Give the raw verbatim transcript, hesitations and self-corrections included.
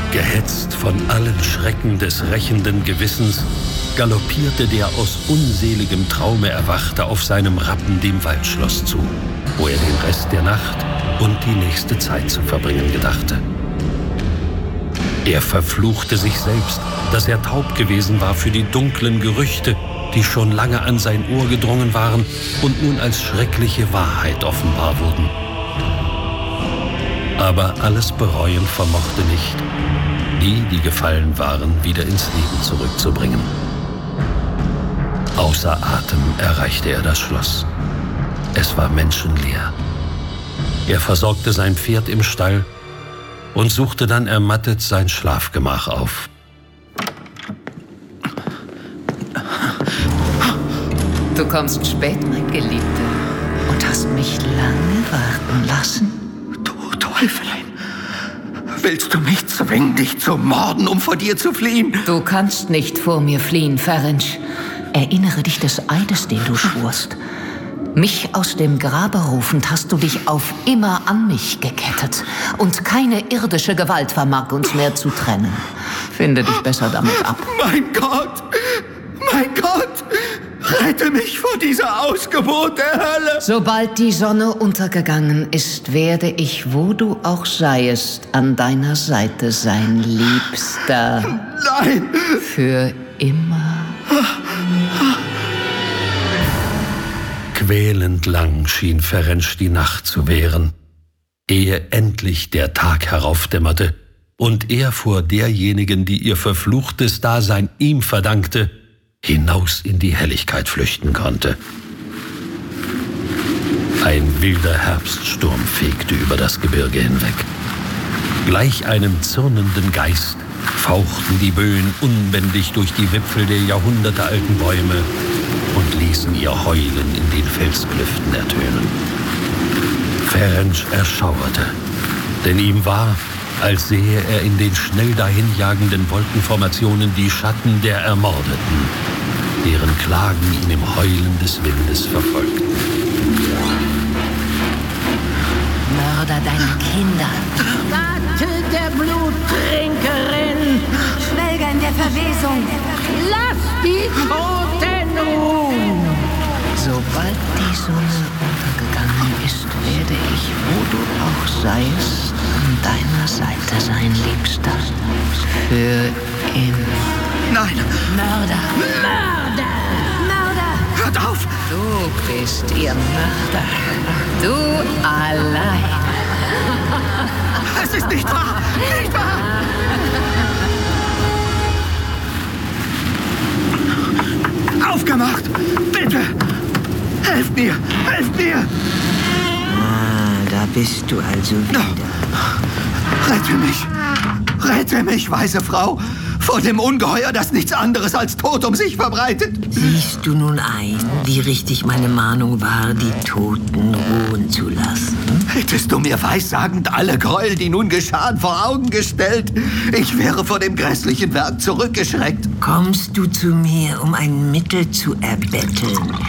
Gehetzt von allen Schrecken des rächenden Gewissens, galoppierte der aus unseligem Traume Erwachte auf seinem Rappen dem Waldschloss zu, wo er den Rest der Nacht und die nächste Zeit zu verbringen gedachte. Er verfluchte sich selbst, dass er taub gewesen war für die dunklen Gerüchte, die schon lange an sein Ohr gedrungen waren und nun als schreckliche Wahrheit offenbar wurden. Aber alles bereuen vermochte nicht, die, die gefallen waren, wieder ins Leben zurückzubringen. Außer Atem erreichte er das Schloss. Es war menschenleer. Er versorgte sein Pferd im Stall und suchte dann ermattet sein Schlafgemach auf. Du kommst spät, mein Geliebter, und hast mich lange warten lassen. Du Teufelin! Willst du mich zwingen, dich zu morden, um vor dir zu fliehen? Du kannst nicht vor mir fliehen, Ferenc. Erinnere dich des Eides, den du schwurst. Mich aus dem Grabe rufend hast du dich auf immer an mich gekettet. Und keine irdische Gewalt vermag uns mehr zu trennen. Finde dich besser damit ab. Mein Gott! Mein Gott! Rette mich vor dieser Ausgeburt der Hölle! Sobald die Sonne untergegangen ist, werde ich, wo du auch seiest, an deiner Seite sein, Liebster. Nein! Für immer. Quälend lang schien Ferenc die Nacht zu währen, ehe endlich der Tag heraufdämmerte und er vor derjenigen, die ihr verfluchtes Dasein ihm verdankte, hinaus in die Helligkeit flüchten konnte. Ein wilder Herbststurm fegte über das Gebirge hinweg. Gleich einem zürnenden Geist fauchten die Böen unbändig durch die Wipfel der jahrhundertealten Bäume und ließen ihr Heulen in den Felsklüften ertönen. Ferenc erschauerte, denn ihm war, als sehe er in den schnell dahinjagenden Wolkenformationen die Schatten der Ermordeten, deren Klagen ihn im Heulen des Windes verfolgten. Mörder deiner Kinder. Ratte der Bluttrinkerin. Schwelger in der Verwesung. Lass die Toten ruhen. Sobald die Sonne untergegangen ist, werde ich, wo du auch seiest, an deiner Seite sein, Liebster. Für immer. Nein! Mörder! Mörder! Mörder! Hört auf! Du bist ihr Mörder. Du allein. Es ist nicht wahr! Nicht wahr! Aufgemacht! Bitte! Helft mir! Helft mir! Ah, da bist du also wieder. Rette mich! Rette mich, weise Frau! Vor dem Ungeheuer, das nichts anderes als Tod um sich verbreitet! Siehst du nun ein, wie richtig meine Mahnung war, die Toten ruhen zu lassen? Hättest du mir weissagend alle Gräuel, die nun geschahen, vor Augen gestellt, ich wäre vor dem grässlichen Werk zurückgeschreckt. Kommst du zu mir, um ein Mittel zu erbetteln,